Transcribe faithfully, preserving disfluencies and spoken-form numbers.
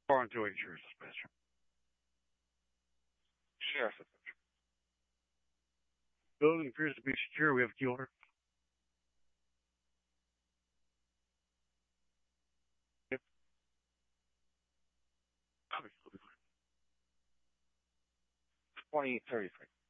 Foreign two insurance dispatcher. Sheriff's dispatcher. Building appears to be secure. We have a key holder. Yep. Copy. twenty thirty-three.